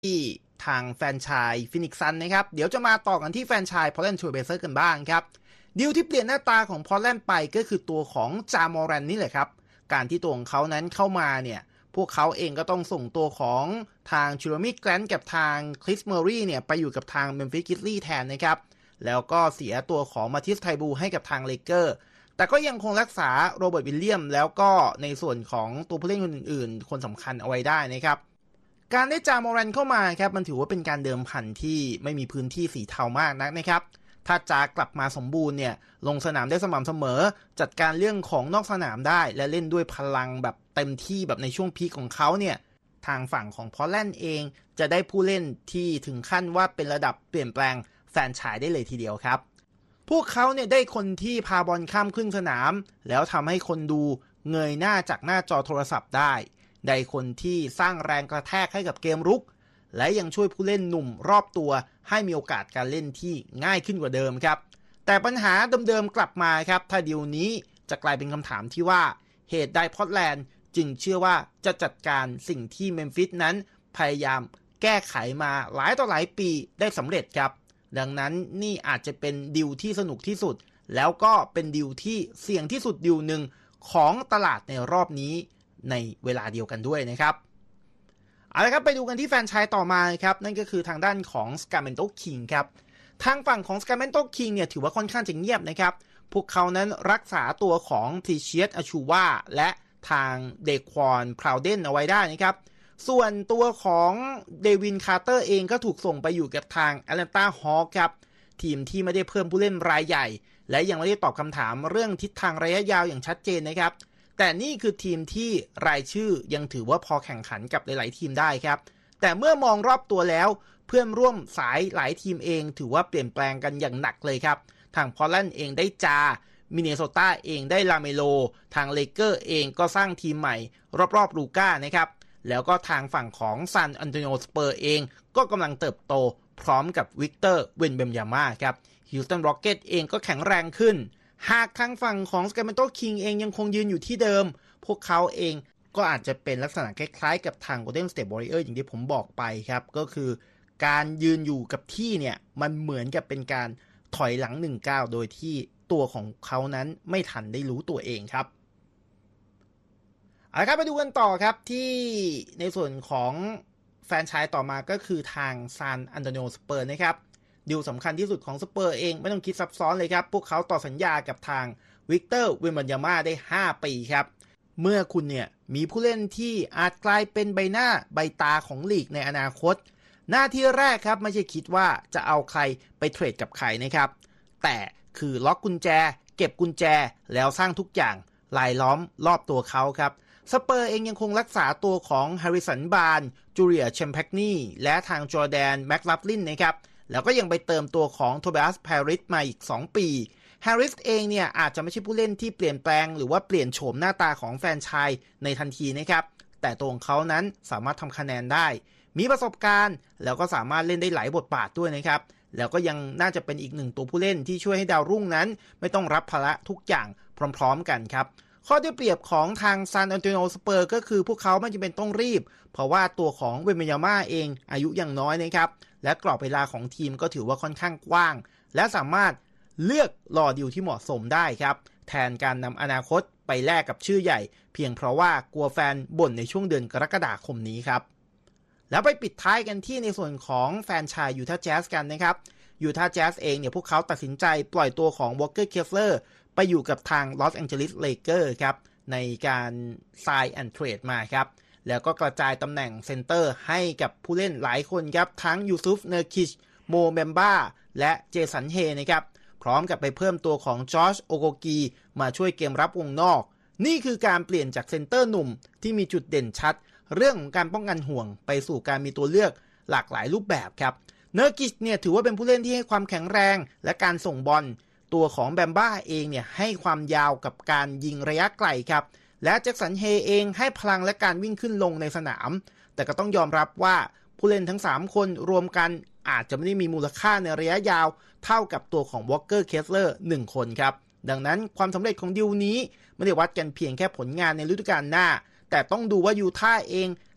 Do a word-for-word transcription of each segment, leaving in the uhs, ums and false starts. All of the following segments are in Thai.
ที่ทางแฟรนไชส์ฟินิกซ์ซันนะครับเดี๋ยวจะมาต่อกันที่แฟรนไชส์พอร์ตแลนด์ เทรล เบลเซอร์ กันบ้างครับดีลที่เปลี่ยนหน้าตาของพอร์ตแลนด์ไปก็คือตัวของจามอรันนี่แหละครับการที่ตัวของเขานั้นเข้ามาเนี่ยพวกเขาเองก็ต้องส่งตัวของทางชิโรมิแกรนท์กับทางคริสเมอรี่เนี่ยไปอยู่กับทางเมมฟิส กริซลี่แทนนะครับแล้วก็เสียตัวของมาทิส ไทบูให้กับทางเลเกอร์แต่ก็ยังคงรักษาโรเบิร์ตวิลเลียมแล้วก็ในส่วนของตัวผู้เล่นคนอื่นๆคนสำคัญเอาไว้ได้นะครับการได้จามอรันเข้ามาครับมันถือว่าเป็นการเดิมพันที่ไม่มีพื้นที่สีเทามากนักนะครับถ้าจากลับมาสมบูรณ์เนี่ยลงสนามได้สม่ำเสมอจัดการเรื่องของนอกสนามได้และเล่นด้วยพลังแบบเต็มที่แบบในช่วงพีคของเขาเนี่ยทางฝั่งของพอร์ตแลนด์เองจะได้ผู้เล่นที่ถึงขั้นว่าเป็นระดับเปลี่ยนแปลงแฟรนไชส์ได้เลยทีเดียวครับพวกเขาเนี่ยได้คนที่พาบอลข้ามครึ่งสนามแล้วทำให้คนดูเงยหน้าจากหน้าจอโทรศัพท์ได้ได้คนที่สร้างแรงกระแทกให้กับเกมรุกและยังช่วยผู้เล่นหนุ่มรอบตัวให้มีโอกาสการเล่นที่ง่ายขึ้นกว่าเดิมครับแต่ปัญหาเดิมๆกลับมาครับถ้าดีลนี้จะกลายเป็นคำถามที่ว่าเหตุใดพอร์ตแลนด์จึงเชื่อว่าจะจัดการสิ่งที่เมมฟิสนั้นพยายามแก้ไขมาหลายต่อหลายปีได้สำเร็จครับดังนั้นนี่อาจจะเป็นดีลที่สนุกที่สุดแล้วก็เป็นดีลที่เสี่ยงที่สุดดีลหนึ่งของตลาดในรอบนี้ในเวลาเดียวกันด้วยนะครับเอาละครับไปดูกันที่แฟรนไชส์ต่อมาครับนั่นก็คือทางด้านของ Sacramento Kings ครับทางฝั่งของ Sacramento Kings เนี่ยถือว่าค่อนข้างจะเงียบนะครับพวกเขานั้นรักษาตัวของ Precious Achiuwa และทางเดควอนพราวเดนเอาไว้ได้นะครับส่วนตัวของเดวินคาร์เตอร์เองก็ถูกส่งไปอยู่กับทางแอตแลนตาฮอคครับทีมที่ไม่ได้เพิ่มผู้เล่นรายใหญ่และยังไม่ได้ตอบคำถามเรื่องทิศทางระยะยาวอย่างชัดเจนนะครับแต่นี่คือทีมที่รายชื่อยังถือว่าพอแข่งขันกับหลายๆทีมได้ครับแต่เมื่อมองรอบตัวแล้วเพื่อนร่วมสายหลายทีมเองถือว่าเปลี่ยนแปลงกันอย่างหนักเลยครับทางพอร์ตแลนด์เองได้จามินเนโซตาเองได้ลาเมโลทางเลเกอร์เองก็สร้างทีมใหม่รอบๆลูก้านะครับแล้วก็ทางฝั่งของซานอันโตนิโอสเปอร์เองก็กำลังเติบโตพร้อมกับวิกเตอร์เวนเบมยาม่าครับฮิลตันร็อกเก็ตเองก็แข็งแรงขึ้นหากทางฝั่งของ Sacramento Kings เองยังคงยืนอยู่ที่เดิมพวกเขาเองก็อาจจะเป็นลักษณะคล้ายๆกับทาง Golden State Warriors อย่างที่ผมบอกไปครับก็คือการยืนอยู่กับที่เนี่ยมันเหมือนกับเป็นการถอยหลังหนึ่งก้าวโดยที่ตัวของเขานั้นไม่ทันได้รู้ตัวเองครับเอาละครับไปดูกันต่อครับที่ในส่วนของแฟรนไชส์ต่อมาก็คือทางซานอันโตนิโอสเปอร์นะครับดีลสำคัญที่สุดของสเปอร์เองไม่ต้องคิดซับซ้อนเลยครับพวกเขาต่อสัญญากับทางวิกเตอร์เวนเบมยาม่าได้ห้าปีครับเมื่อคุณเนี่ยมีผู้เล่นที่อาจกลายเป็นใบหน้าใบตาของลีกในอนาคตหน้าที่แรกครับไม่ใช่คิดว่าจะเอาใครไปเทรดกับใครนะครับแต่คือล็อกกุญแจเก็บกุญแจแล้วสร้างทุกอย่างลายล้อมรอบตัวเขาครับสเปอร์เองยังคงรักษาตัวของแฮร์ริสันบาร์นจูเลียแชมแพกนีและทางจอร์แดนแม็กลัฟลินนะครับแล้วก็ยังไปเติมตัวของโทเบียสแพริสมาอีกสองปีแฮร์ริสเองเนี่ยอาจจะไม่ใช่ผู้เล่นที่เปลี่ยนแปลงหรือว่าเปลี่ยนโฉมหน้าตาของแฟรนไชส์ในทันทีนะครับแต่ตัวของเขานั้นสามารถทำคะแนนได้มีประสบการณ์แล้วก็สามารถเล่นได้หลายบทบาทด้วยนะครับแล้วก็ยังน่าจะเป็นอีกหนึ่งตัวผู้เล่นที่ช่วยให้ดาวรุ่งนั้นไม่ต้องรับภาระทุกอย่างพร้อมๆกันครับข้อได้เปรียบของทางซานอันโตนิโอสเปอร์ก็คือพวกเขาไม่จำเป็นต้องรีบเพราะว่าตัวของเวนเบมยาม่าเองอายุยังน้อยนะครับและกรอบเวลาของทีมก็ถือว่าค่อนข้างกว้างและสามารถเลือกรอดีลที่เหมาะสมได้ครับแทนการนำอนาคตไปแลกกับชื่อใหญ่เพียงเพราะว่ากลัวแฟนบ่นในช่วงเดือนกรกฎาคมนี้ครับแล้วไปปิดท้ายกันที่ในส่วนของแฟนชายยูทาห์แจ๊สกันนะครับยูทาห์แจ๊สเองเนี่ยพวกเขาตัดสินใจปล่อยตัวของวอลเกอร์เคฟเลอร์ไปอยู่กับทางลอสแองเจลิสเลเกอร์ครับในการ sign and trade มาครับแล้วก็กระจายตำแหน่งเซนเตอร์ให้กับผู้เล่นหลายคนครับทั้งยูซุฟเนอร์คิชโมเมมบ้าและเจสันเฮนะครับพร้อมกับไปเพิ่มตัวของจอร์จโอโกกีมาช่วยเกมรับวงนอกนี่คือการเปลี่ยนจากเซนเตอร์หนุ่มที่มีจุดเด่นชัดเรื่องของการป้องกันห่วงไปสู่การมีตัวเลือกหลากหลายรูปแบบครับเนอร์กิชเนี่ยถือว่าเป็นผู้เล่นที่ให้ความแข็งแรงและการส่งบอลตัวของแบมบ้าเองเนี่ยให้ความยาวกับการยิงระยะไกลครับและแจ็คสันเฮเองให้พลังและการวิ่งขึ้นลงในสนามแต่ก็ต้องยอมรับว่าผู้เล่นทั้งสามคนรวมกันอาจจะไม่ได้มีมูลค่าในระยะยาวเท่ากับตัวของวอลเกอร์เคสเลอร์หนึ่งคนครับดังนั้นความสำเร็จของดีลนี้ไม่ได้วัดกันเพียงแค่ผลงานในฤดูกาลหน้าแต่ต้องดูว่ายูทาห์เอง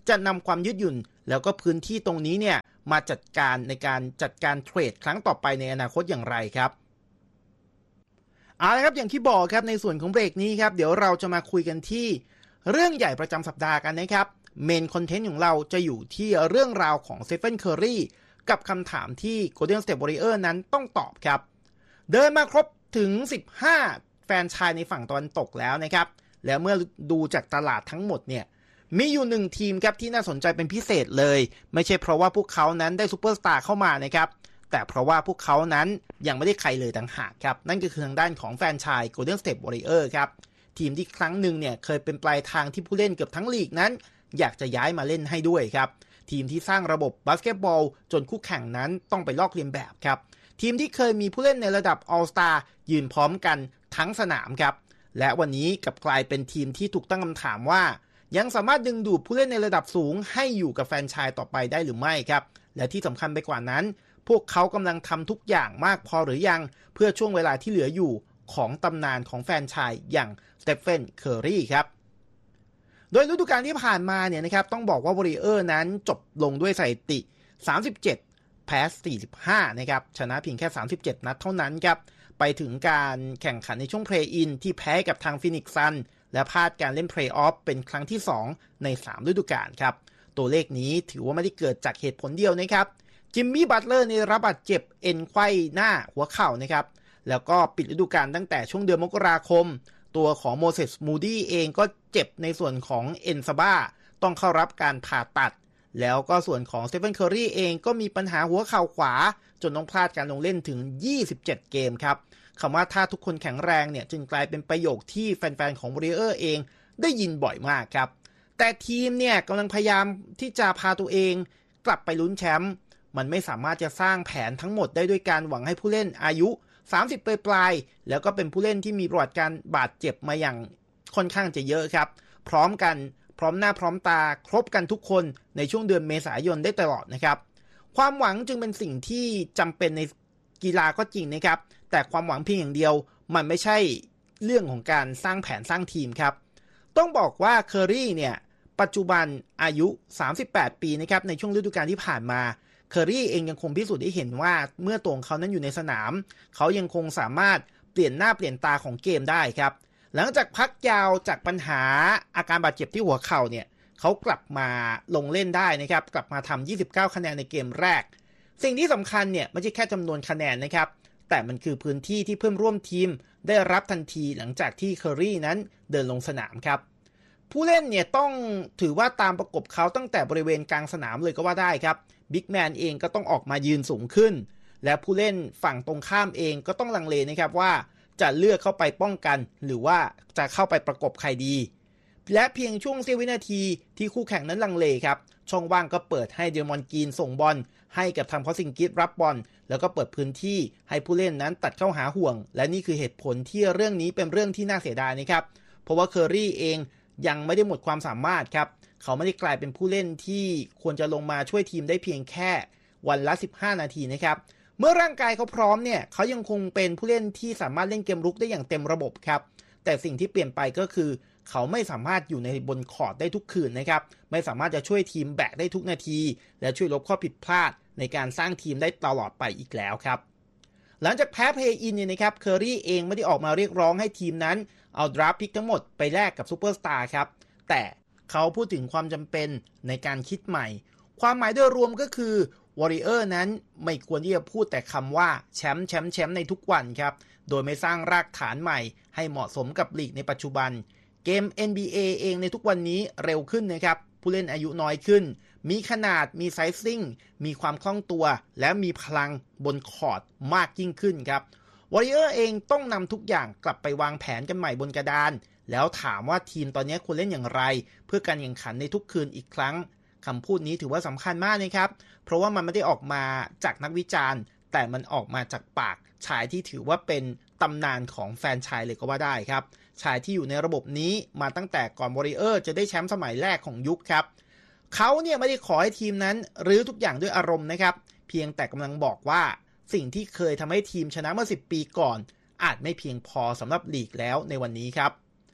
จะนำความยืดหยุ่นแล้วก็พื้นที่ตรงนี้เนี่ยมาจัดการในการจัดการเทรดครั้งต่อไปในอนาคตอย่างไรครับเอาละครับอย่างที่บอกครับในส่วนของเบรกนี้ครับเดี๋ยวเราจะมาคุยกันที่เรื่องใหญ่ประจำสัปดาห์กันนะครับเมนคอนเทนต์ของเราจะอยู่ที่เรื่องราวของสเตฟานเคอร์รีกับคำถามที่ Golden State Warriors นั้นต้องตอบครับเดินมาครบถึงสิบห้าแฟรนไชส์ในฝั่งตะวันตกแล้วนะครับแล้วเมื่อดูจากตลาดทั้งหมดเนี่ยมีอยู่หนึ่งทีมครับที่น่าสนใจเป็นพิเศษเลยไม่ใช่เพราะว่าพวกเขานั้นได้ซูเปอร์สตาร์เข้ามานะครับแต่เพราะว่าพวกเขานั้นยังไม่ได้ใครเลยต่างหากครับนั่นก็คือทางด้านของแฟรนไชส์ Golden State Warriors ครับทีมที่ครั้งหนึ่งเนี่ยเคยเป็นปลายทางที่ผู้เล่นเกือบทั้งลีกนั้นอยากจะย้ายมาเล่นให้ด้วยครับทีมที่สร้างระบบบาสเกตบอลจนคู่แข่งนั้นต้องไปลอกเลียนแบบครับทีมที่เคยมีผู้เล่นในระดับ All Star ยืนพร้อมกันทั้งสนามครับและวันนี้กลับกลายเป็นทีมที่ถูกตั้งคำถามว่ายังสามารถดึงดูดผู้เล่นในระดับสูงให้อยู่กับแฟรนไชส์ต่อไปได้หรือไม่ครับและที่สำคัญไปกว่านั้นพวกเขากำลังทำทุกอย่างมากพอหรือยังเพื่อช่วงเวลาที่เหลืออยู่ของตำนานของแฟรนไชส์อย่างสเตฟานเคอร์รีครับโดยฤดูกาลที่ผ่านมาเนี่ยนะครับต้องบอกว่า Warriors นั้นจบลงด้วยสถิติสามสิบเจ็ดแพ้สี่สิบห้านะครับชนะเพียงแค่สามสิบเจ็ดนัดเท่านั้นครับไปถึงการแข่งขันในช่วงเพลย์อินที่แพ้กับทางฟินิกซ์ซันและพลาดการเล่นเพลย์ออฟเป็นครั้งที่สองในสามฤดูกาลครับตัวเลขนี้ถือว่าไม่ได้เกิดจากเหตุผลเดียวนะครับจิมมี่บัตเลอร์ในรับบาดเจ็บเอ็นไขว้หน้าหัวเข่านะครับแล้วก็ปิดฤดูกาลตั้งแต่ช่วงเดือนมกราคมตัวของโมเสสมูดี้เองก็เจ็บในส่วนของเอ็นซาบ้าต้องเข้ารับการผ่าตัดแล้วก็ส่วนของสเตฟานเคอร์รีเองก็มีปัญหาหัวเข่าขวาจนต้องพลาดการลงเล่นถึงยี่สิบเจ็ดเกมครับคำว่าถ้าทุกคนแข็งแรงเนี่ยจึงกลายเป็นประโยคที่แฟนๆของ Warriors เองได้ยินบ่อยมากครับแต่ทีมเนี่ยกำลังพยายามที่จะพาตัวเองกลับไปลุ้นแชมป์มันไม่สามารถจะสร้างแผนทั้งหมดได้ด้วยการหวังให้ผู้เล่นอายุสามสิบปลายๆแล้วก็เป็นผู้เล่นที่มีประวัติการบาดเจ็บมาอย่างค่อนข้างจะเยอะครับพร้อมกันพร้อมหน้าพร้อมตาครบกันทุกคนในช่วงเดือนเมษายนได้ตลอดนะครับความหวังจึงเป็นสิ่งที่จำเป็นในกีฬาก็จริงนะครับแต่ความหวังเพียงอย่างเดียวมันไม่ใช่เรื่องของการสร้างแผนสร้างทีมครับต้องบอกว่าเคอร์รีเนี่ยปัจจุบันอายุสามสิบแปดปีนะครับในช่วงฤดูกาลที่ผ่านมาเคอร์รีเองยังคงพิสูจน์ให้เห็นว่าเมื่อตัวของเขานั้นอยู่ในสนามเขายังคงสามารถเปลี่ยนหน้าเปลี่ยนตาของเกมได้ครับหลังจากพักยาวจากปัญหาอาการบาดเจ็บที่หัวเข่าเนี่ยเขากลับมาลงเล่นได้นะครับกลับมาทำยี่สิบเก้าคะแนนในเกมแรกสิ่งที่สำคัญเนี่ยไม่ใช่แค่จำนวนคะแนนนะครับแต่มันคือพื้นที่ที่เพื่อนร่วมทีมได้รับทันทีหลังจากที่เคอร์รีนั้นเดินลงสนามครับผู้เล่นเนี่ยต้องถือว่าตามประกบเขาตั้งแต่บริเวณกลางสนามเลยก็ว่าได้ครับบิ๊กแมนเองก็ต้องออกมายืนสูงขึ้นและผู้เล่นฝั่งตรงข้ามเองก็ต้องลังเลนะครับว่าจะเลือกเข้าไปป้องกันหรือว่าจะเข้าไปประกบใครดีและเพียงช่วงเสี้ยววินาทีที่คู่แข่งนั้นลังเลครับช่องว่างก็เปิดให้เดมอนกรีนส่งบอลให้กับทางพอซิงกิสรับบอลแล้วก็เปิดพื้นที่ให้ผู้เล่นนั้นตัดเข้าหาห่วงและนี่คือเหตุผลที่เรื่องนี้เป็นเรื่องที่น่าเสียดายนะครับเพราะว่าเคอร์รีเองยังไม่ได้หมดความสามารถครับเขาไม่ได้กลายเป็นผู้เล่นที่ควรจะลงมาช่วยทีมได้เพียงแค่วันละสิบห้านาทีนะครับเมื่อร่างกายเขาพร้อมเนี่ยเขายังคงเป็นผู้เล่นที่สามารถเล่นเกมรุกได้อย่างเต็มระบบครับแต่สิ่งที่เปลี่ยนไปก็คือเขาไม่สามารถอยู่ในบนคอร์ตได้ทุกคืนนะครับไม่สามารถจะช่วยทีมแบกได้ทุกนาทีและช่วยลบข้อผิดพลาดในการสร้างทีมได้ตลอดไปอีกแล้วครับหลังจากแพ้เพลย์อินเนี่ยนะครับเคอร์รีเองไม่ได้ออกมาเรียกร้องให้ทีมนั้นเอาดราฟต์พิกทั้งหมดไปแลกกับซูเปอร์สตาร์ครับแต่เขาพูดถึงความจำเป็นในการคิดใหม่ความหมายโดยรวมก็คือ Warriors นั้นไม่ควรที่จะพูดแต่คำว่าแชมป์แชมป์แชมป์ในทุกวันครับโดยไม่สร้างรากฐานใหม่ให้เหมาะสมกับลีกในปัจจุบันเกม เอ็น บี เอ เองในทุกวันนี้เร็วขึ้นนะครับผู้เล่นอายุน้อยขึ้นมีขนาดมีไซซิ่งมีความคล่องตัวและมีพลังบนคอร์ตมากยิ่งขึ้นครับ Warriors เองต้องนำทุกอย่างกลับไปวางแผนกันใหม่บนกระดานแล้วถามว่าทีมตอนนี้ควรเล่นอย่างไรเพื่อการแข่งขันในทุกคืนอีกครั้งคำพูดนี้ถือว่าสำคัญมากนะครับเพราะว่ามันไม่ได้ออกมาจากนักวิจารณ์แต่มันออกมาจากปากชายที่ถือว่าเป็นตำนานของแฟนชายเลยก็ว่าได้ครับชายที่อยู่ในระบบนี้มาตั้งแต่ก่อน Warriors จะได้แชมป์สมัยแรกของยุคครับเขาเนี่ยไม่ได้ขอให้ทีมนั้นรื้อทุกอย่างด้วยอารมณ์นะครับเพียงแต่กำลังบอกว่าสิ่งที่เคยทำให้ทีมชนะเมื่อสิบปีก่อนอาจไม่เพียงพอสำหรับลีกแล้วในวันนี้ครับ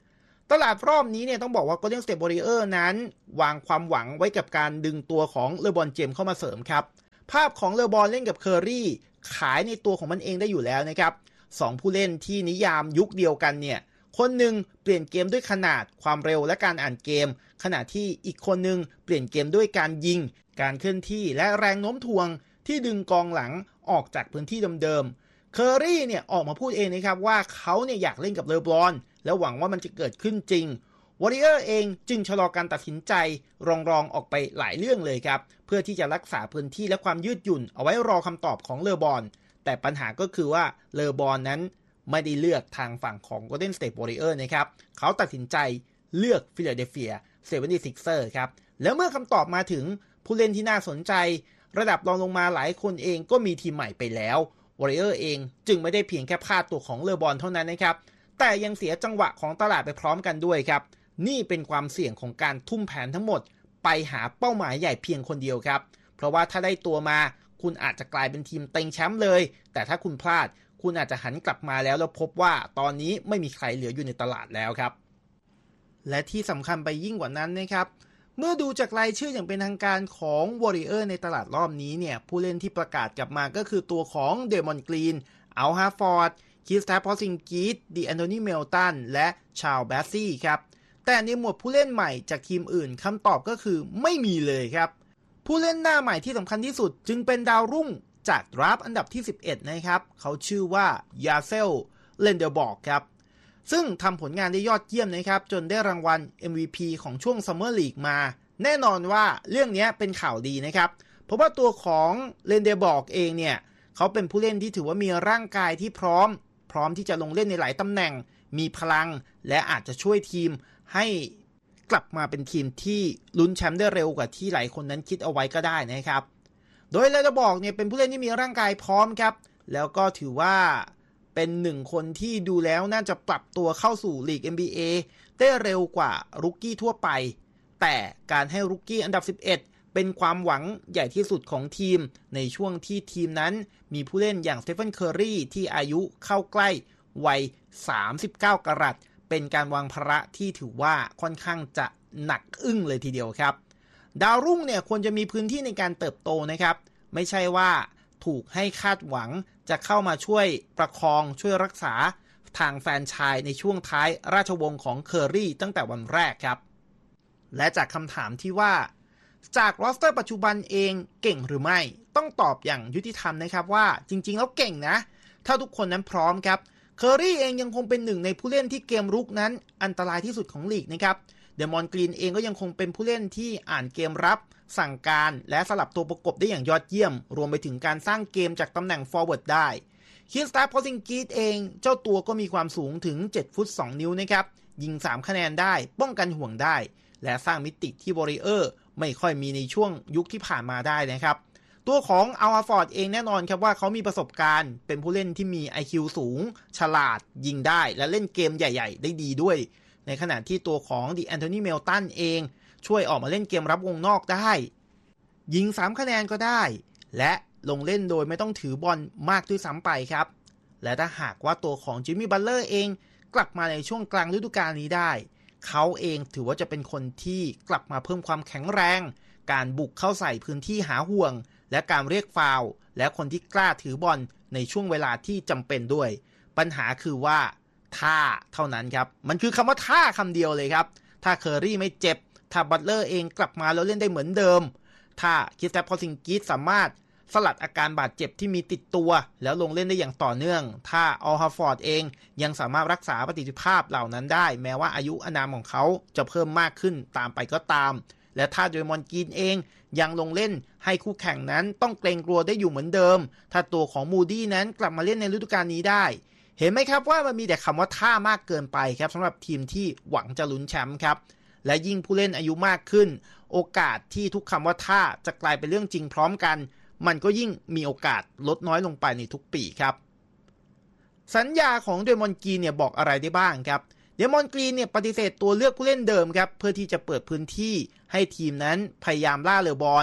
ตลาดรอบนี้เนี่ยต้องบอกว่า Golden State Warriors นั้นวางความหวังไว้กับการดึงตัวของเลบรอนเจมส์เข้ามาเสริมครับภาพของเลบรอนเล่นกับเคอร์รี่ขายในตัวของมันเองได้อยู่แล้วนะครับสองผู้เล่นที่นิยามยุคเดียวกันเนี่ยคนหนึ่งเปลี่ยนเกมด้วยขนาดความเร็วและการอ่านเกมขณะที่อีกคนหนึ่งเปลี่ยนเกมด้วยการยิงการเคลื่อนที่และแรงโน้มถ่วงที่ดึงกองหลังออกจากพื้นที่เดิมๆเคอร์รี่เนี่ยออกมาพูดเองนะครับว่าเขาเนี่ยอยากเล่นกับเลบรอนและหวังว่ามันจะเกิดขึ้นจริงวอริเออร์เองจึงชะลอการตัดสินใจรองรองออกไปหลายเรื่องเลยครับเพื่อที่จะรักษาพื้นที่และความยืดหยุ่นเอาไว้รอคำตอบของเลบรอนแต่ปัญหาก็คือว่าเลบรอนนั้นไม่ได้เลือกทางฝั่งของ Golden State Warriors นะครับเขาตัดสินใจเลือก Philadelphia เซเวนตี้ซิกเซอร์ ครับแล้วเมื่อคำตอบมาถึงผู้เล่นที่น่าสนใจระดับรองลงมาหลายคนเองก็มีทีมใหม่ไปแล้ว Warriors เองจึงไม่ได้เพียงแค่พลาดตัวของเลบรอนเท่านั้นนะครับแต่ยังเสียจังหวะของตลาดไปพร้อมกันด้วยครับนี่เป็นความเสี่ยงของการทุ่มแผนทั้งหมดไปหาเป้าหมายใหญ่เพียงคนเดียวครับเพราะว่าถ้าได้ตัวมาคุณอาจจะกลายเป็นทีมเต็งแชมป์เลยแต่ถ้าคุณพลาดคุณอาจจะหันกลับมาแล้วแล้วพบว่าตอนนี้ไม่มีใครเหลืออยู่ในตลาดแล้วครับและที่สำคัญไปยิ่งกว่านั้นนะครับเมื่อดูจากรายชื่ออย่างเป็นทางการของ Warriors ในตลาดรอบนี้เนี่ยผู้เล่นที่ประกาศกลับมาก็คือตัวของเดมอนกรีนอัลฮาฟอร์ดคิสแทปพอซิงกิสดิแอนโทนีเมลตันและชาร์ลส์แบสซี่ครับแต่ในหมวดผู้เล่นใหม่จากทีมอื่นคำตอบก็คือไม่มีเลยครับผู้เล่นหน้าใหม่ที่สำคัญที่สุดจึงเป็นดาวรุ่งจากดราฟต์อันดับที่สิบเอ็ดนะครับเขาชื่อว่ายาเซลเลนเดอร์บอกครับซึ่งทำผลงานได้ยอดเยี่ยมนะครับจนได้รางวัล เอ็ม วี พี ของช่วงซัมเมอร์ลีกมาแน่นอนว่าเรื่องนี้เป็นข่าวดีนะครับเพราะว่าตัวของเลนเดอร์บอกเองเนี่ยเขาเป็นผู้เล่นที่ถือว่ามีร่างกายที่พร้อมพร้อมที่จะลงเล่นในหลายตำแหน่งมีพลังและอาจจะช่วยทีมให้กลับมาเป็นทีมที่ลุ้นแชมป์ได้เร็วกว่าที่หลายคนนั้นคิดเอาไว้ก็ได้นะครับโดยเลนเดอร์บอกเนี่ยเป็นผู้เล่นที่มีร่างกายพร้อมครับแล้วก็ถือว่าเป็นหนึ่งคนที่ดูแล้วน่าจะปรับตัวเข้าสู่ลีก เอ็น บี เอ ได้เร็วกว่ารุกกี้ทั่วไปแต่การให้รุกกี้อันดับสิบเอ็ดเป็นความหวังใหญ่ที่สุดของทีมในช่วงที่ทีมนั้นมีผู้เล่นอย่างสเตฟานเคอร์รีที่อายุเข้าใกล้วัยสามสิบเก้ากรัตเป็นการวางภาระที่ถือว่าค่อนข้างจะหนักอึ้งเลยทีเดียวครับดาวรุ่งเนี่ยควรจะมีพื้นที่ในการเติบโตนะครับไม่ใช่ว่าถูกให้คาดหวังจะเข้ามาช่วยประคองช่วยรักษาทางแฟรนไชส์ในช่วงท้ายราชวงศ์ของเคอร์รีตั้งแต่วันแรกครับและจากคำถามที่ว่าจากโรสเตอร์ปัจจุบันเองเก่งหรือไม่ต้องตอบอย่างยุติธรรมนะครับว่าจริงๆแล้วเก่งนะถ้าทุกคนนั้นพร้อมครับเคอร์รี่เองยังคงเป็นหนึ่งในผู้เล่นที่เกมรุกนั้นอันตรายที่สุดของลีกนะครับเดมอนกรีนเองก็ยังคงเป็นผู้เล่นที่อ่านเกมรับสั่งการและสลับตัวประกบได้อย่างยอดเยี่ยมรวมไปถึงการสร้างเกมจากตำแหน่งฟอร์เวิร์ดได้คิสตาพอซิงกีสเองเจ้าตัวก็มีความสูงถึงเจ็ดฟุตสองนิ้วนะครับยิงสามคะแนนได้ป้องกันห่วงได้และสร้างมิติที่วอริเออร์ไม่ค่อยมีในช่วงยุคที่ผ่านมาได้นะครับตัวของอัลฮาฟอร์ดเองแน่นอนครับว่าเขามีประสบการณ์เป็นผู้เล่นที่มี ไอ คิว สูงฉลาดยิงได้และเล่นเกมใหญ่ๆได้ดีด้วยในขณะที่ตัวของดิแอนโทนีเมลตันเองช่วยออกมาเล่นเกมรับวงนอกได้ยิงสามคะแนนก็ได้และลงเล่นโดยไม่ต้องถือบอลมากด้วยซ้ำไปครับและถ้าหากว่าตัวของจิมมี่บัตเลอร์เองกลับมาในช่วงกลางฤดูกาลนี้ได้เขาเองถือว่าจะเป็นคนที่กลับมาเพิ่มความแข็งแรงการบุกเข้าใส่พื้นที่หาห่วงและการเรียกฟาวล์และคนที่กล้าถือบอลในช่วงเวลาที่จำเป็นด้วยปัญหาคือว่าท่าเท่านั้นครับมันคือคำว่าท่าคำเดียวเลยครับถ้าเคอร์รี่ไม่เจ็บถ้าบัตเลอร์เองกลับมาแล้วเล่นได้เหมือนเดิมถ้าคริสแตปพอซิงกิสสามารถสลัดอาการบาดเจ็บที่มีติดตัวแล้วลงเล่นได้อย่างต่อเนื่องถ้าอัลฮาฟอร์ดเองยังสามารถรักษาประสิทธิภาพเหล่านั้นได้แม้ว่าอายุอานามของเขาจะเพิ่มมากขึ้นตามไปก็ตามและถ้าเดมอนกรีนเองยังลงเล่นให้คู่แข่งนั้นต้องเกรงกลัวได้อยู่เหมือนเดิมถ้าตัวของมูดี้นั้นกลับมาเล่นในฤดูกาลนี้ได้เห็นไหมครับว่ามันมีแต่คำว่าท่ามากเกินไปครับสำหรับทีมที่หวังจะลุ้นแชมป์ครับและยิ่งผู้เล่นอายุมากขึ้นโอกาสที่ทุกคำว่าท่าจะกลายเป็นเรื่องจริงพร้อมกันมันก็ยิ่งมีโอกาสลดน้อยลงไปในทุกปีครับสัญญาของเดมอนกรีนเนี่ยบอกอะไรได้บ้างครับเดมอนกรีนเนี่ยปฏิเสธตัวเลือกผู้เล่นเดิมครับเพื่อที่จะเปิดพื้นที่ให้ทีมนั้นพยายามล่าเลบรอน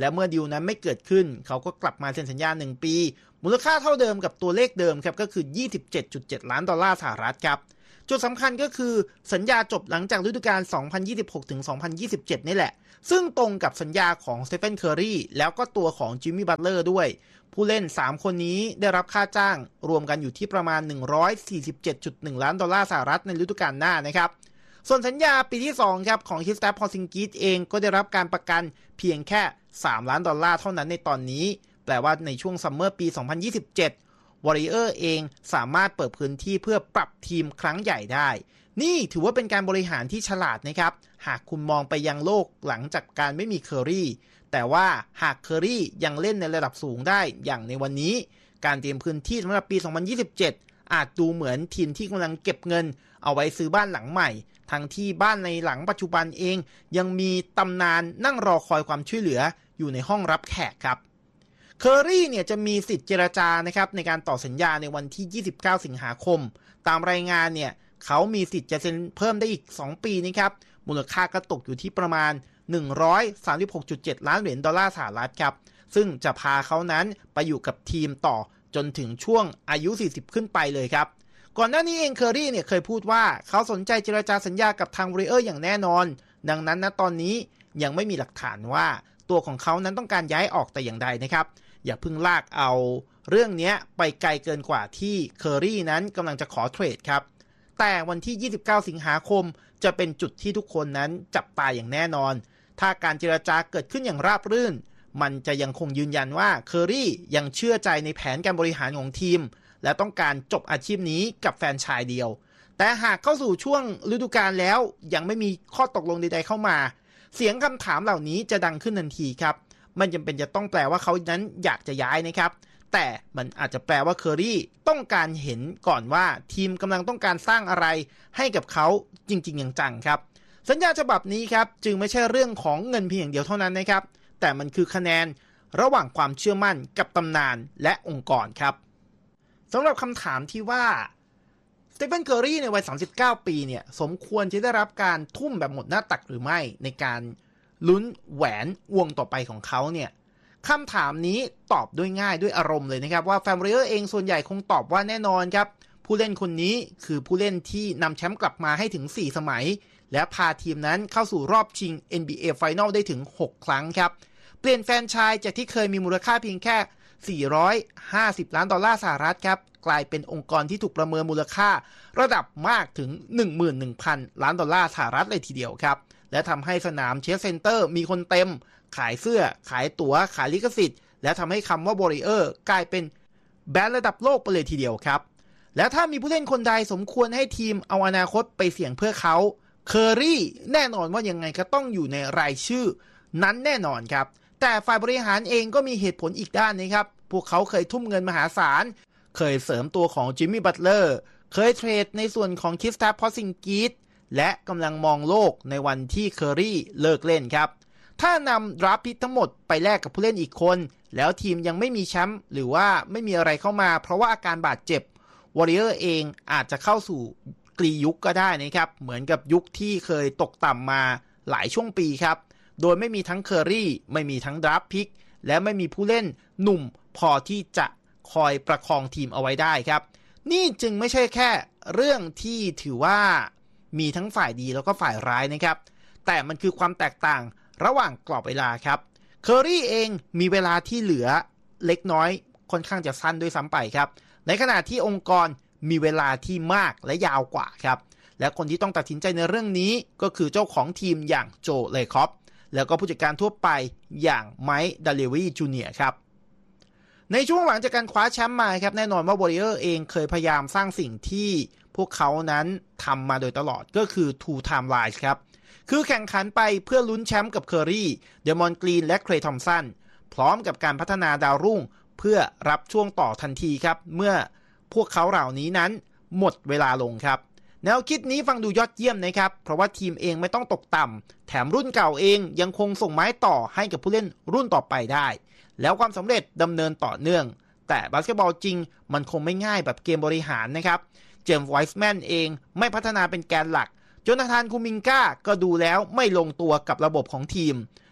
และเมื่อดีลนั้นไม่เกิดขึ้นเขาก็กลับมาเซ็นสัญญาหนึ่งปีมูลค่าเท่าเดิมกับตัวเลขเดิมครับก็คือ ยี่สิบเจ็ดจุดเจ็ด ล้านดอลลาร์สหรัฐครับจุดสำคัญก็คือสัญญาจบหลังจากฤดูกาล สองพันยี่สิบหกถึงสองพันยี่สิบเจ็ด นี่แหละซึ่งตรงกับสัญญาของสเตเฟนเคอร์รีแล้วก็ตัวของจิมมี่บัตเลอร์ด้วยผู้เล่นสามคนนี้ได้รับค่าจ้างรวมกันอยู่ที่ประมาณ หนึ่งร้อยสี่สิบเจ็ดจุดหนึ่ง ล้านดอลลาร์สหรัฐในฤดูกาลหน้านะครับส่วนสัญญาปีที่สองครับของคริสแตฟ พอร์ซิงกิสเองก็ได้รับการประกันเพียงแค่สามล้านดอลลาร์เท่านั้นในตอนนี้แปลว่าในช่วงซัมเมอร์ปีสองพันยี่สิบเจ็ดวอริเออร์เองสามารถเปิดพื้นที่เพื่อปรับทีมครั้งใหญ่ได้นี่ถือว่าเป็นการบริหารที่ฉลาดนะครับหากคุณมองไปยังโลกหลังจากการไม่มีเคอร์รีแต่ว่าหากเคอร์รียังเล่นในระดับสูงได้อย่างในวันนี้การเตรียมพื้นที่สำหรับปีสองพันยี่สิบเจ็ดอาจดูเหมือนทีมที่กำลังเก็บเงินเอาไว้ซื้อบ้านหลังใหม่ทั้งที่บ้านในหลังปัจจุบันเองยังมีตำนานนั่งรอคอยความช่วยเหลืออยู่ในห้องรับแขกครับเคอร์รีเนี่ยจะมีสิทธิ์เจรจานะครับในการต่อสัญญาในวันที่ยี่สิบเก้าสิงหาคมตามรายงานเนี่ยเขามีสิทธิ์จะเซ็นเพิ่มได้อีกสองปีนะครับมูลค่าก็ตกอยู่ที่ประมาณ หนึ่งร้อยสามสิบหกจุดเจ็ด ล้านเหรียญดอลลาร์สหรัฐครับซึ่งจะพาเขานั้นไปอยู่กับทีมต่อจนถึงช่วงอายุสี่สิบขึ้นไปเลยครับก่อนหน้านี้เองเคอร์รีเนี่ยเคยพูดว่าเขาสนใจเจรจาสัญญากับทางวอริเออร์อย่างแน่นอนดังนั้นณตอนนี้ยังไม่มีหลักฐานว่าตัวของเขานั้นต้องการย้ายออกแต่อย่างใดนะครับอย่าเพิ่งลากเอาเรื่องนี้ไปไกลเกินกว่าที่เคอร์รีนั้นกำลังจะขอเทรดครับแต่วันที่ยี่สิบเก้าสิงหาคมจะเป็นจุดที่ทุกคนนั้นจับตาอย่างแน่นอนถ้าการเจรจาเกิดขึ้นอย่างราบรื่นมันจะยังคงยืนยันว่าเคอร์รียังเชื่อใจในแผนการบริหารของทีมและต้องการจบอาชีพนี้กับแฟรนไชส์เดียวแต่หากเข้าสู่ช่วงฤดูกาลแล้วยังไม่มีข้อตกลงใดๆเข้ามาเสียงคำถามเหล่านี้จะดังขึ้นทันทีครับมันจำเป็นจะต้องแปลว่าเขานั้นอยากจะย้ายนะครับแต่มันอาจจะแปลว่าเคอร์รีต้องการเห็นก่อนว่าทีมกำลังต้องการสร้างอะไรให้กับเขาจริงๆอย่างจังครับสัญญาฉบับนี้ครับจึงไม่ใช่เรื่องของเงินเพียงอย่างเดียวเท่านั้นนะครับแต่มันคือคะแนนระหว่างความเชื่อมั่นกับตำนานและองค์กรครับสำหรับคำถามที่ว่าสเตเฟนเคอร์รีในวัยสามสิบเก้าปีเนี่ยสมควรจะได้รับการทุ่มแบบหมดหน้าตักหรือไม่ในการลุ้นแหวนวงต่อไปของเขาเนี่ยคำถามนี้ตอบด้วยง่ายด้วยอารมณ์เลยนะครับว่าแฟนบริเออร์เองส่วนใหญ่คงตอบว่าแน่นอนครับผู้เล่นคนนี้คือผู้เล่นที่นำแชมป์กลับมาให้ถึงสี่สมัยและพาทีมนั้นเข้าสู่รอบชิง เอ็น บี เอ Final ได้ถึงหกครั้งครับเปลี่ยนแฟรนไชส์จากที่เคยมีมูลค่าเพียงแค่สี่ร้อยห้าสิบล้านดอลลาร์สหรัฐครับกลายเป็นองค์กรที่ถูกประเมินมูลค่าระดับมากถึง หนึ่งหมื่นหนึ่งพัน ล้านดอลลาร์สหรัฐเลยทีเดียวครับและทำให้สนามเชสเซ็นเตอร์มีคนเต็มขายเสื้อขายตั๋วขายลิขสิทธิ์และทำให้คำว่า Warrior กลายเป็นแบรนด์ระดับโลกไปเลยทีเดียวครับและถ้ามีผู้เล่นคนใดสมควรให้ทีมเอาอนาคตไปเสี่ยงเพื่อเขาเคอร์รีแน่นอนว่ายังไงก็ต้องอยู่ในรายชื่อนั้นแน่นอนครับแต่ฝ่ายบริหารเองก็มีเหตุผลอีกด้านนะครับพวกเขาเคยทุ่มเงินมหาศาลเคยเสริมตัวของจิมมี่บัตเลอร์เคยเทรดในส่วนของคริสแตฟ พอร์ซิงกิสและกำลังมองโลกในวันที่เคอร์รีเลิกเล่นครับถ้านำดราฟต์พิกทั้งหมดไปแลกกับผู้เล่นอีกคนแล้วทีมยังไม่มีแชมป์หรือว่าไม่มีอะไรเข้ามาเพราะว่าอาการบาดเจ็บวอริเออร์เองอาจจะเข้าสู่กรียุคก็ได้นะครับเหมือนกับยุคที่เคยตกต่ำมาหลายช่วงปีครับโดยไม่มีทั้งเคอร์รีไม่มีทั้งดราฟต์พิกและไม่มีผู้เล่นหนุ่มพอที่จะคอยประคองทีมเอาไว้ได้ครับนี่จึงไม่ใช่แค่เรื่องที่ถือว่ามีทั้งฝ่ายดีแล้วก็ฝ่ายร้ายนะครับแต่มันคือความแตกต่างระหว่างกรอบเวลาครับเคอร์รีเองมีเวลาที่เหลือเล็กน้อยค่อนข้างจะสั้นด้วยซ้ำไปครับในขณะที่องค์กรมีเวลาที่มากและยาวกว่าครับและคนที่ต้องตัดสินใจในเรื่องนี้ก็คือเจ้าของทีมอย่างโจเลคอฟแล้วก็ผู้จัดการทั่วไปอย่างไมค์ดาเลวีจูเนียร์ครับในช่วงหลังจากการคว้าแชมป์มาครับแน่นอนว่าวอริเออร์เองเคยพยายามสร้างสิ่งที่พวกเขานั้นทำมาโดยตลอดก็คือ two timelines ครับคือแข่งขันไปเพื่อลุ้นแชมป์กับเคอร์รีเดมอนกรีนและเคลย์ทอมสันพร้อมกับการพัฒนาดาวรุ่งเพื่อรับช่วงต่อทันทีครับเมื่อพวกเขาเหล่านี้นั้นหมดเวลาลงครับแนวคิดนี้ฟังดูยอดเยี่ยมนะครับเพราะว่าทีมเองไม่ต้องตกต่ำแถมรุ่นเก่าเองยังคงส่งไม้ต่อให้กับผู้เล่นรุ่นต่อไปได้แล้วความสำเร็จดำเนินต่อเนื่องแต่บาสเกตบอลจริงมันคงไม่ง่ายแบบเกมบริหารนะครับเจมส์ไวส์แมนเองไม่พัฒนาเป็นแกนหลักโจนาธานคูมิงก้าก็ดูแล้วไม่ลงตัวกับระบบของทีม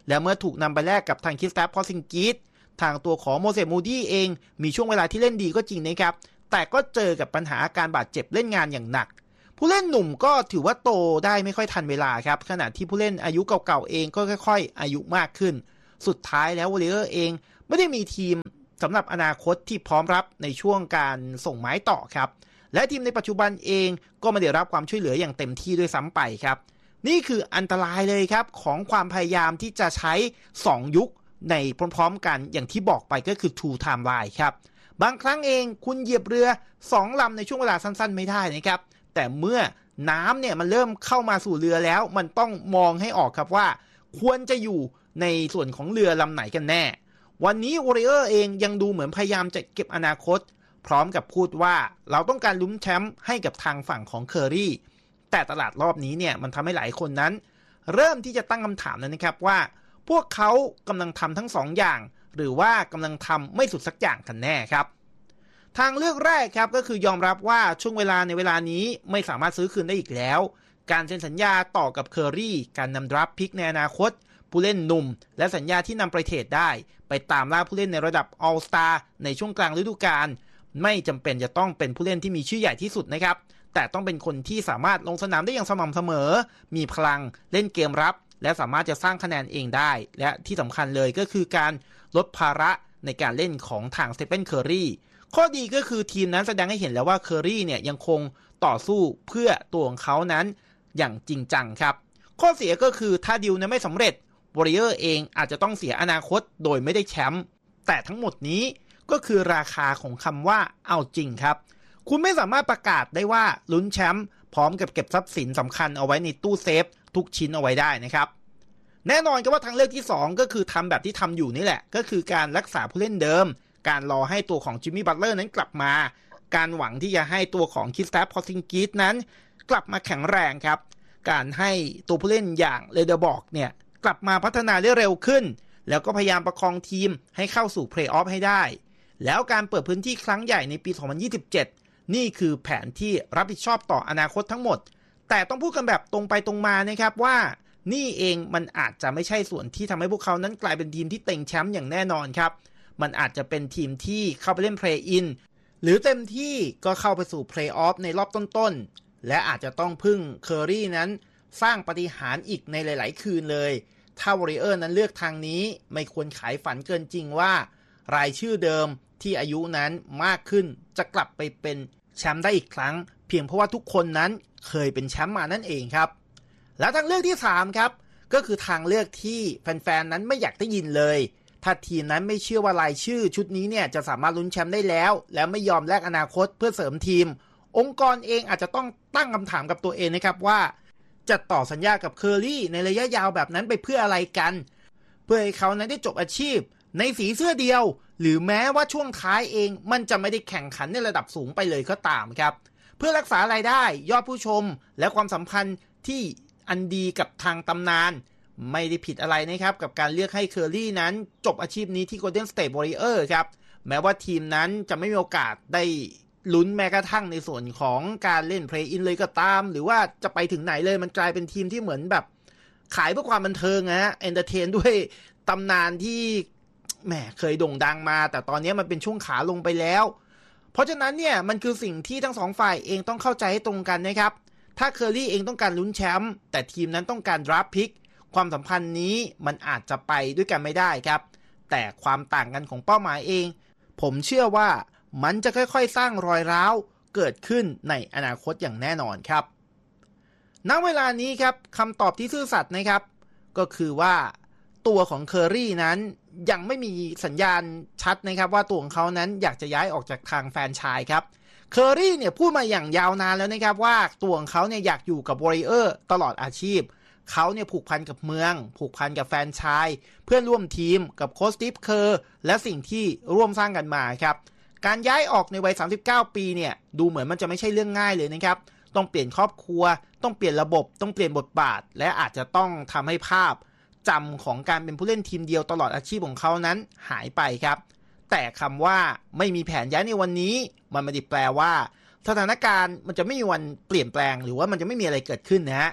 และเมื่อถูกนำไปแลกกับทางคริสตัฟ พอร์ซิงกิสทางตัวของโมเสส มูดี้เองมีช่วงเวลาที่เล่นดีก็จริงนะครับแต่ก็เจอกับปัญหาอาการบาดเจ็บเล่นงานอย่างหนักผู้เล่นหนุ่มก็ถือว่าโตได้ไม่ค่อยทันเวลาครับขณะที่ผู้เล่นอายุเก่าๆเองก็ค่อยๆอายุมากขึ้นสุดท้ายแล้ววอริเออร์เองไม่ได้มีทีมสำหรับอนาคตที่พร้อมรับในช่วงการส่งไม้ต่อครับและทีมในปัจจุบันเองก็ไม่ได้รับความช่วยเหลืออย่างเต็มที่ด้วยซ้ำไปครับนี่คืออันตรายเลยครับของความพยายามที่จะใช้สองยุคในพร้อมๆกันอย่างที่บอกไปก็คือ two timeline ครับบางครั้งเองคุณเหยียบเรือสองลำในช่วงเวลาสั้นๆไม่ได้นะครับแต่เมื่อน้ำเนี่ยมันเริ่มเข้ามาสู่เรือแล้วมันต้องมองให้ออกครับว่าควรจะอยู่ในส่วนของเรือลำไหนกันแน่วันนี้ Warrior เองยังดูเหมือนพยายามจะเก็บอนาคตพร้อมกับพูดว่าเราต้องการลุ้นแชมป์ให้กับทางฝั่งของเคอรี่แต่ตลาดรอบนี้เนี่ยมันทำให้หลายคนนั้นเริ่มที่จะตั้งคำถามแล้วนะครับว่าพวกเขากำลังทำทั้งสองอย่างหรือว่ากำลังทำไม่สุดสักอย่างกันแน่ครับทางเลือกแรกครับก็คือยอมรับว่าช่วงเวลาในเวลานี้ไม่สามารถซื้อคืนได้อีกแล้วการเซ็นสัญญาต่อกับเคอรี่การนำดราฟต์พิกในอนาคตผู้เล่นหนุ่มและสัญญาที่นำไปเทรดได้ไปตามล่าผู้เล่นในระดับ All Star ในช่วงกลางฤดูกาลไม่จำเป็นจะต้องเป็นผู้เล่นที่มีชื่อใหญ่ที่สุดนะครับแต่ต้องเป็นคนที่สามารถลงสนามได้อย่างสม่ำเสมอมีพลังเล่นเกมรับและสามารถจะสร้างคะแนนเองได้และที่สำคัญเลยก็คือการลดภาระในการเล่นของทางสเตเฟน เคอร์รีข้อดีก็คือทีมนั้นแสดงให้เห็นแล้วว่าเคอร์รีเนี่ยยังคงต่อสู้เพื่อตัวของเขานั้นอย่างจริงจังครับข้อเสียก็คือถ้าดีลนั้นไม่สำเร็จวอริเออร์เองอาจจะต้องเสียอนาคตโดยไม่ได้แชมป์แต่ทั้งหมดนี้ก็คือราคาของคำว่าเอาจริงครับคุณไม่สามารถประกาศได้ว่าลุ้นแชมป์พร้อมกับเก็บทรัพย์สินสำคัญเอาไว้ในตู้เซฟทุกชิ้นเอาไว้ได้นะครับแน่นอนก็ว่าทางเลือกที่สองก็คือทำแบบที่ทำอยู่นี่แหละก็คือการรักษาผู้เล่นเดิมการรอให้ตัวของจิมมี่บัตเลอร์นั้นกลับมาการหวังที่จะให้ตัวของคริสตัฟ พอร์ซิงกิสนั้นกลับมาแข็งแรงครับการให้ตัวผู้เล่นอย่างเรเดอร์บอกเนี่ยกลับมาพัฒนาได้เร็วขึ้นแล้วก็พยายามประคองทีมให้เข้าสู่เพลย์ออฟให้ได้แล้วการเปิดพื้นที่ครั้งใหญ่ในปีสองพันยี่สิบเจ็ดนี่คือแผนที่รับผิดชอบต่ออนาคตทั้งหมดแต่ต้องพูดกันแบบตรงไปตรงมานะครับว่านี่เองมันอาจจะไม่ใช่ส่วนที่ทำให้พวกเขานั้นกลายเป็นทีมที่เต็งแชมป์อย่างแน่นอนครับมันอาจจะเป็นทีมที่เข้าไปเล่นเพลย์อินหรือเต็มที่ก็เข้าไปสู่เพลย์ออฟในรอบต้นๆและอาจจะต้องพึ่งเคอรี่นั้นสร้างปาฏิหาริย์อีกในหลายๆคืนเลยถ้าวอริเออร์นั้นเลือกทางนี้ไม่ควรขายฝันเกินจริงว่ารายชื่อเดิมที่อายุนั้นมากขึ้นจะกลับไปเป็นแชมป์ได้อีกครั้งเพียงเพราะว่าทุกคนนั้นเคยเป็นแชมป์มานั่นเองครับและทางเลือกที่สามครับก็คือทางเลือกที่แฟนๆนั้นไม่อยากได้ยินเลยถ้าทีมนั้นไม่เชื่อว่ารายชื่อชุดนี้เนี่ยจะสามารถลุ้นแชมป์ได้แล้วแล้วไม่ยอมแลกอนาคตเพื่อเสริมทีมองค์กรเองอาจจะต้องตั้งคำถามกับตัวเองนะครับว่าจะต่อสัญญากับเคอรี่ในระยะยาวแบบนั้นไปเพื่ออะไรกันเพื่อให้เขานั้นได้จบอาชีพในสีเสื้อเดียวหรือแม้ว่าช่วงท้ายเองมันจะไม่ได้แข่งขันในระดับสูงไปเลยก็ตามครับเพื่อรักษารายได้ยอดผู้ชมและความสัมพันธ์ที่อันดีกับทางตำนานไม่ได้ผิดอะไรนะครับกับการเลือกให้เคอรี่นั้นจบอาชีพนี้ที่ Golden State Warriors ครับแม้ว่าทีมนั้นจะไม่มีโอกาสได้ลุ้นแม้กระทั่งในส่วนของการเล่นเพลย์อินเลยก็ตามหรือว่าจะไปถึงไหนเลยมันกลายเป็นทีมที่เหมือนแบบขายเพื่อความบันเทิงนะฮะเอนเตอร์เทนด้วยตำนานที่แหมเคยโด่งดังมาแต่ตอนนี้มันเป็นช่วงขาลงไปแล้วเพราะฉะนั้นเนี่ยมันคือสิ่งที่ทั้งสองฝ่ายเองต้องเข้าใจให้ตรงกันนะครับถ้าเคอรี่เองต้องการลุ้นแชมป์แต่ทีมนั้นต้องการดราฟต์พิกความสัมพันธ์นี้มันอาจจะไปด้วยกันไม่ได้ครับแต่ความต่างกันของเป้าหมายเองผมเชื่อว่ามันจะค่อยๆสร้างรอยร้าวเกิดขึ้นในอนาคตอย่างแน่นอนครับณเวลานี้ครับคำตอบที่ซื่อสัตย์นะครับก็คือว่าตัวของเคอรี่นั้นยังไม่มีสัญญาณชัดนะครับว่าตัวของเขานั้นอยากจะย้ายออกจากทางแฟรนไชส์ครับเคอรี่เนี่ยพูดมาอย่างยาวนานแล้วนะครับว่าตัวของเขาเนี่ยอยากอยู่กับวอริเออร์ตลอดอาชีพเขาเนี่ยผูกพันกับเมืองผูกพันกับแฟรนไชส์เพื่อนร่วมทีมกับโค้ชสตีฟเคอร์และสิ่งที่ร่วมสร้างกันมาครับการย้ายออกในวัยสามสิบเก้าปีเนี่ยดูเหมือนมันจะไม่ใช่เรื่องง่ายเลยนะครับต้องเปลี่ยนครอบครัวต้องเปลี่ยนระบบต้องเปลี่ยนบทบาทและอาจจะต้องทำให้ภาพจำของการเป็นผู้เล่นทีมเดียวตลอดอาชีพของเขานั้นหายไปครับแต่คำว่าไม่มีแผนย้ายในวันนี้มันไม่ได้แปลว่าสถานการณ์มันจะไม่มีวันเปลี่ยนแปลงหรือว่ามันจะไม่มีอะไรเกิดขึ้นนะฮะ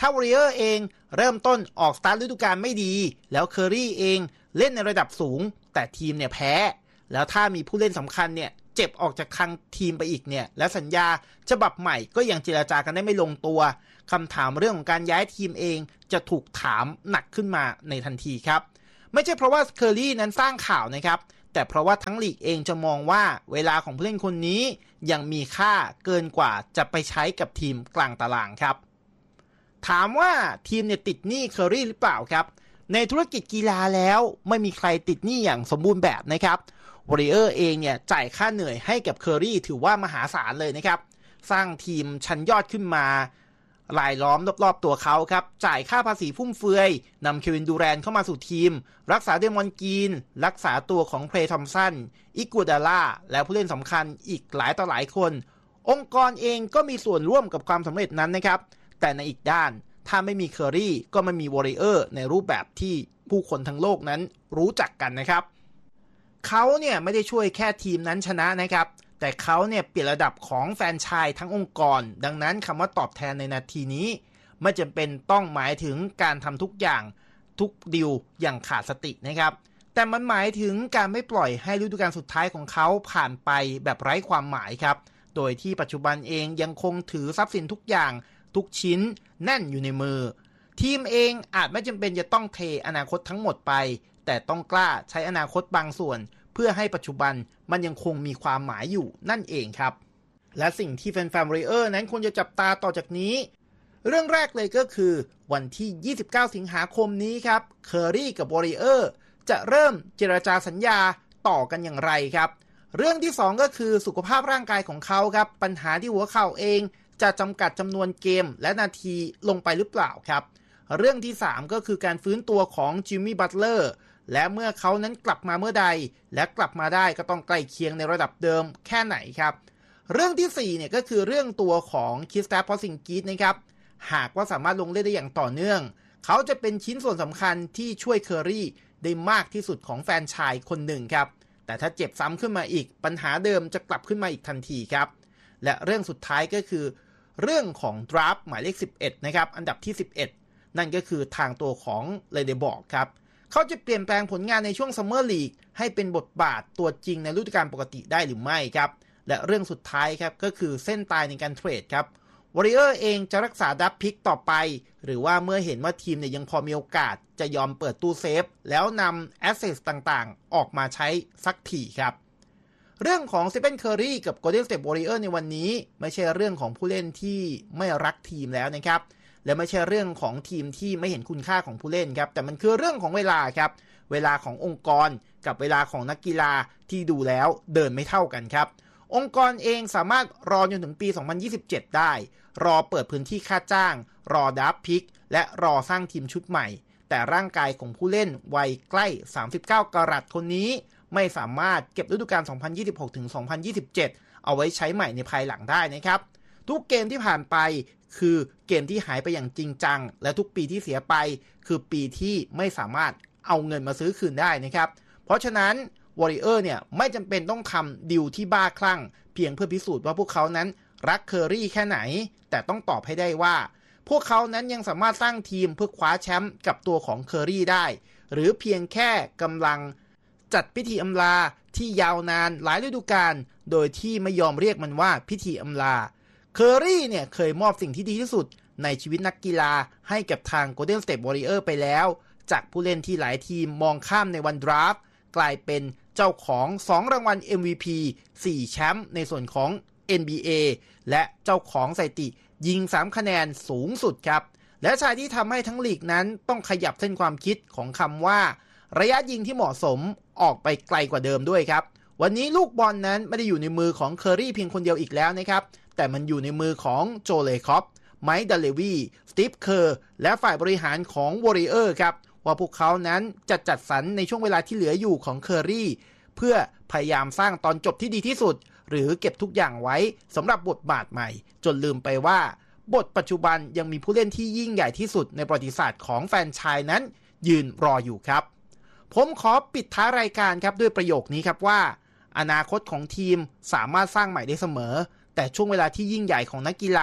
ถ้าวอริเออร์เองเริ่มต้นออกสตาร์ทฤดูกาลไม่ดีแล้วเคอร์รี่เองเล่นในระดับสูงแต่ทีมเนี่ยแพ้แล้วถ้ามีผู้เล่นสำคัญเนี่ยเจ็บออกจากทางทีมไปอีกเนี่ยและสัญญาฉบับใหม่ก็ยังเจรจากันได้ไม่ลงตัวคำถามเรื่องของการย้ายทีมเองจะถูกถามหนักขึ้นมาในทันทีครับไม่ใช่เพราะว่าเคอร์รี่นั้นสร้างข่าวนะครับแต่เพราะว่าทั้งลีกเองจะมองว่าเวลาของผู้เล่นคนนี้ยังมีค่าเกินกว่าจะไปใช้กับทีมกลางตารางครับถามว่าทีมเนี่ยติดหนี้เคอร์รี่หรือเปล่าครับในธุรกิจกีฬาแล้วไม่มีใครติดหนี้อย่างสมบูรณ์แบบนะครับวอริเออร์เองเนี่ยจ่ายค่าเหนื่อยให้กับเคอร์รี่ถือว่ามหาศาลเลยนะครับสร้างทีมชั้นยอดขึ้นมารายล้อมรอบๆตัวเขาครับจ่ายค่าภาษีฟุ่มเฟือยนำเควินดูแรนเข้ามาสู่ทีมรักษาเดมอนกีนรักษาตัวของเพลย์ทอมสันอิกัวดาล่าและผู้เล่นสำคัญอีกหลายต่อหลายคนองค์กรเองก็มีส่วนร่วมกับความสำเร็จนั้นนะครับแต่ในอีกด้านถ้าไม่มีเคอร์รี่ก็ไม่มีวอริเออร์ในรูปแบบที่ผู้คนทั้งโลกนั้นรู้จักกันนะครับเขาเนี่ยไม่ได้ช่วยแค่ทีมนั้นชนะนะครับแต่เขาเนี่ยเปลี่ยนระดับของแฟรนไชส์ทั้งองค์กรดังนั้นคำว่าตอบแทนในนาทีนี้ไม่จำเป็นต้องหมายถึงการทำทุกอย่างทุกดีลอย่างขาดสตินะครับแต่มันหมายถึงการไม่ปล่อยให้ฤดูกาลสุดท้ายของเขาผ่านไปแบบไร้ความหมายครับโดยที่ปัจจุบันเองยังคงถือทรัพย์สินทุกอย่างทุกชิ้นแน่นอยู่ในมือทีมเองอาจไม่จำเป็นจะต้องเทอนาคตทั้งหมดไปแต่ต้องกล้าใช้อนาคตบางส่วนเพื่อให้ปัจจุบันมันยังคงมีความหมายอยู่นั่นเองครับและสิ่งที่แฟนๆวอริเออร์นั้นควรจะจับตาต่อจากนี้เรื่องแรกเลยก็คือวันที่ยี่สิบเก้าสิงหาคมนี้ครับเคอร์รี่กับวอริเออร์จะเริ่มเจรจาสัญญาต่อกันอย่างไรครับเรื่องที่สองก็คือสุขภาพร่างกายของเขาครับปัญหาที่หัวเข่าเองจะจำกัดจำนวนเกมและนาทีลงไปหรือเปล่าครับเรื่องที่สามก็คือการฟื้นตัวของจิมมี่บัตเลอร์และเมื่อเขานั้นกลับมาเมื่อใดและกลับมาได้ก็ต้องใกล้เคียงในระดับเดิมแค่ไหนครับเรื่องที่สี่เนี่ยก็คือเรื่องตัวของคริสตาฟ พอซิงกิสนะครับหากว่าสามารถลงเล่นได้อย่างต่อเนื่องเขาจะเป็นชิ้นส่วนสำคัญที่ช่วยเคอร์รี่ได้มากที่สุดของแฟนชายคนหนึ่งครับแต่ถ้าเจ็บซ้ำขึ้นมาอีกปัญหาเดิมจะกลับขึ้นมาอีกทันทีครับและเรื่องสุดท้ายก็คือเรื่องของดราฟต์หมายเลขสิบเอ็ดนะครับอันดับที่สิบเอ็ดนั่นก็คือทางตัวของเลเดบอร์กครับเขาจะเปลี่ยนแปลงผลงานในช่วงซัมเมอร์ลีกให้เป็นบทบาทตัวจริงในฤดูกาลปกติได้หรือไม่ครับและเรื่องสุดท้ายครับก็คือเส้นตายในการเทรดครับวอริเออร์เองจะรักษาดับพิกต่อไปหรือว่าเมื่อเห็นว่าทีมเนี่ยยังพอมีโอกาสจะยอมเปิดตู้เซฟแล้วนำแอสเซทต่างๆออกมาใช้สักทีครับเรื่องของสเตเฟน เคอร์รี่กับ Golden State Warriors ในวันนี้ไม่ใช่เรื่องของผู้เล่นที่ไม่รักทีมแล้วนะครับและไม่ใช่เรื่องของทีมที่ไม่เห็นคุณค่าของผู้เล่นครับแต่มันคือเรื่องของเวลาครับเวลาขององค์กรกับเวลาของนักกีฬาที่ดูแล้วเดินไม่เท่ากันครับองค์กรเองสามารถรอจนถึงปีสองพันยี่สิบเจ็ดได้รอเปิดพื้นที่ค่าจ้างรอดับพิกและรอสร้างทีมชุดใหม่แต่ร่างกายของผู้เล่นวัยใกล้สามสิบเก้ากะรัตคนนี้ไม่สามารถเก็บฤดูกาลสองพันยี่สิบหกถึงสองพันยี่สิบเจ็ดเอาไว้ใช้ใหม่ในภายหลังได้นะครับทุกเกมที่ผ่านไปคือเกมที่หายไปอย่างจริงจังและทุกปีที่เสียไปคือปีที่ไม่สามารถเอาเงินมาซื้อคืนได้นะครับเพราะฉะนั้นวอริเออร์เนี่ยไม่จำเป็นต้องทำดีลที่บ้าคลั่งเพียงเพื่อพิสูจน์ว่าพวกเขานั้นรักเคอร์รี่แค่ไหนแต่ต้องตอบให้ได้ว่าพวกเขานั้นยังสามารถสร้างทีมเพื่อคว้าแชมป์กับตัวของเคอร์รี่ได้หรือเพียงแค่กำลังจัดพิธีอำลาที่ยาวนานหลายฤดูกาลโดยที่ไม่ยอมเรียกมันว่าพิธีอำลาเคอร์รี่เนี่ยเคยมอบสิ่งที่ดีที่สุดในชีวิตนักกีฬาให้กับทาง Golden State Warriors ไปแล้วจากผู้เล่นที่หลายทีมมองข้ามในวันดราฟต์กลายเป็นเจ้าของสองรางวัล เอ็ม วี พี สี่แชมป์ในส่วนของ เอ็น บี เอ และเจ้าของสถิติยิงสามคะแนนสูงสุดครับและชายที่ทำให้ทั้งลีกนั้นต้องขยับเส้นความคิดของคำว่าระยะยิงที่เหมาะสมออกไปไกลกว่าเดิมด้วยครับวันนี้ลูกบอลนั้นไม่ได้อยู่ในมือของเคอร์รี่เพียงคนเดียวอีกแล้วนะครับแต่มันอยู่ในมือของโจเลคอปไมค์ดัลเลวีสตีฟเคอร์และฝ่ายบริหารของวอริเออร์ครับว่าพวกเขานั้นจะจัดสรรในช่วงเวลาที่เหลืออยู่ของเคอร์รี่เพื่อพยายามสร้างตอนจบที่ดีที่สุดหรือเก็บทุกอย่างไว้สำหรับบทบาทใหม่จนลืมไปว่าบทปัจจุบันยังมีผู้เล่นที่ยิ่งใหญ่ที่สุดในประวัติศาสตร์ของแฟรนไชส์นั้นยืนรออยู่ครับผมขอปิดท้ายรายการครับด้วยประโยคนี้ครับว่าอนาคตของทีมสามารถสร้างใหม่ได้เสมอแต่ช่วงเวลาที่ยิ่งใหญ่ของนักกีฬา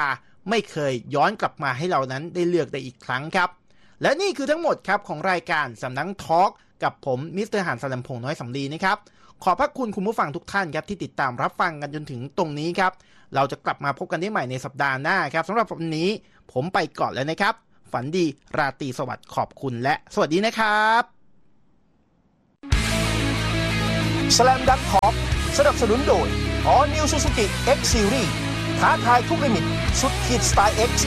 ไม่เคยย้อนกลับมาให้เรานั้นได้เลือกได้อีกครั้งครับและนี่คือทั้งหมดครับของรายการสำนักทอล์กกับผมมิสเตอร์หานสลัมพงษ์น้อยสำลีนะครับขอบพระคุณคุณผู้ฟังทุกท่านครับที่ติดตามรับฟังกันจนถึงตรงนี้ครับเราจะกลับมาพบกันได้ใหม่ในสัปดาห์หน้าครับสำหรับวันนี้ผมไปก่อนแล้วนะครับฝันดีราตรีสวัสดิ์ขอบคุณและสวัสดีนะครับ Slam Dunk Talk สนับสนุนโดย All New Suzuki X Series ท้าทายทุกลิมิตสุดขีดสไตล์ X